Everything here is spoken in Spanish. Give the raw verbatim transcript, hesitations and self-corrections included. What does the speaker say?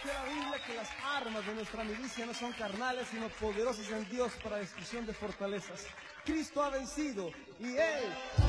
dice la Biblia que las armas de nuestra milicia no son carnales, sino poderosas en Dios para destrucción de fortalezas. Cristo ha vencido y Él